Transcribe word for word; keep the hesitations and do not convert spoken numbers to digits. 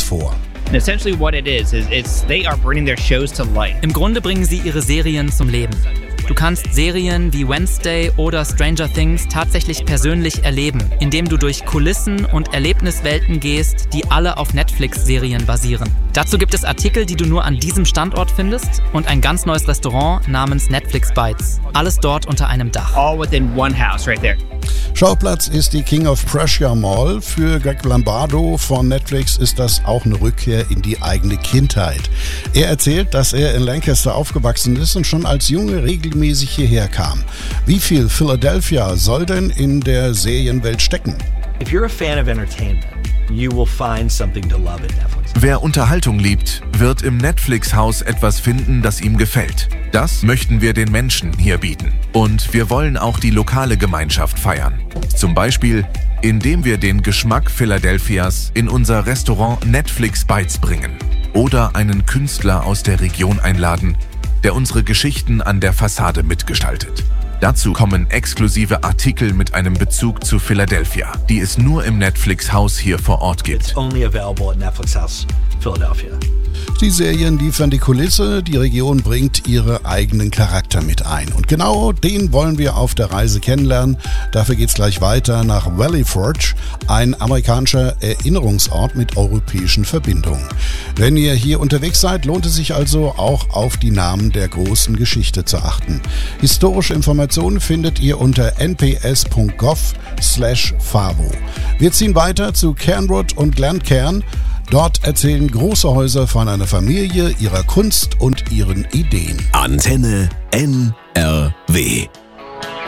vor. And essentially what it is, is it's they are bringing their shows to life. Im Grunde bringen sie ihre Serien zum Leben. Du kannst Serien wie Wednesday oder Stranger Things tatsächlich persönlich erleben, indem du durch Kulissen und Erlebniswelten gehst, die alle auf Netflix-Serien basieren. Dazu gibt es Artikel, die du nur an diesem Standort findest und ein ganz neues Restaurant namens Netflix Bites. Alles dort unter einem Dach. All within one house right there. Schauplatz ist die King of Prussia Mall. Für Greg Lombardo von Netflix ist das auch eine Rückkehr in die eigene Kindheit. Er erzählt, dass er in Lancaster aufgewachsen ist und schon als Junge regelmäßig hierher kam. Wie viel Philadelphia soll denn in der Serienwelt stecken? If you're a fan of entertainment, you will find something to love at Netflix. Wer Unterhaltung liebt, wird im Netflix-Haus etwas finden, das ihm gefällt. Das möchten wir den Menschen hier bieten. Und wir wollen auch die lokale Gemeinschaft feiern. Zum Beispiel, indem wir den Geschmack Philadelphias in unser Restaurant Netflix Bites bringen. Oder einen Künstler aus der Region einladen, der unsere Geschichten an der Fassade mitgestaltet. Dazu kommen exklusive Artikel mit einem Bezug zu Philadelphia, die es nur im Netflix-Haus hier vor Ort gibt. It's only available at Netflix House Philadelphia. Die Serien liefern die Kulisse, die Region bringt ihre eigenen Charakter mit ein. Und genau den wollen wir auf der Reise kennenlernen. Dafür geht's gleich weiter nach Valley Forge, ein amerikanischer Erinnerungsort mit europäischen Verbindungen. Wenn ihr hier unterwegs seid, lohnt es sich also auch auf die Namen der großen Geschichte zu achten. Historische Informationen findet ihr unter n p s punkt gov slash favo. Wir ziehen weiter zu Cairnrod und Glencairn. Dort erzählen große Häuser von einer Familie, ihrer Kunst und ihren Ideen. Antenne N R W.